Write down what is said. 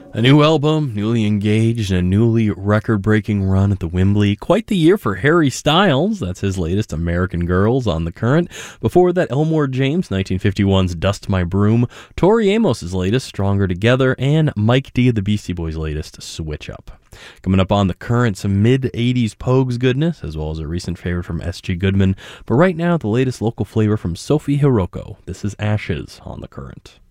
A new album, newly engaged, and a newly record-breaking run at the Wembley. Quite the year for Harry Styles. That's his latest, American Girls, on The Current. Before that, Elmore James, 1951's Dust My Broom. Tori Amos' latest, Stronger Together. And Mike D of the Beastie Boys' latest, Switch Up. Coming up on The Current, some mid-'80s Pogues goodness, as well as a recent favorite from S.G. Goodman. But right now, the latest local flavor from Sophie Hiroko. This is Ashes on The Current.